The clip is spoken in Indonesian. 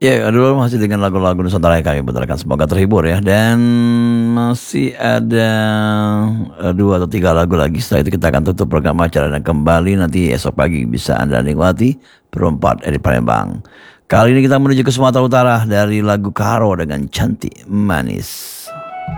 Ya, dulu masih dengan lagu-lagu Nusantara yang kami putarkan, semoga terhibur ya. Dan masih ada 2 atau 3 lagu lagi. Setelah itu kita akan tutup program acara dan kembali nanti esok pagi bisa Anda nikmati Perempat dari Palembang. Kali ini kita menuju ke Sumatera Utara dari lagu Karo dengan Cantik Manis.